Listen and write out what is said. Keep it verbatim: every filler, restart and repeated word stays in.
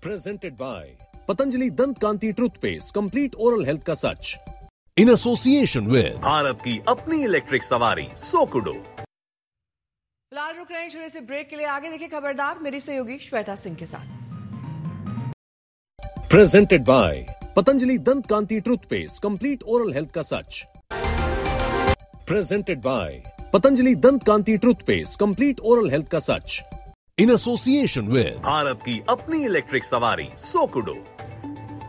Presented by Patanjali Dant Kanti Toothpaste, complete oral health का सच. In association with Bharat की अपनी electric सवारी सोकुडो. फिलहाल रुक रहे हैं छोटे से ब्रेक के लिए. आगे देखिए खबरदार मेरी सहयोगी श्वेता सिंह के साथ. Presented by Patanjali Dant Kanti Toothpaste, complete oral health का सच. Presented by Patanjali Dant Kanti Toothpaste, complete oral health का सच. In association with भारत की अपनी इलेक्ट्रिक सवारी सोकुडो.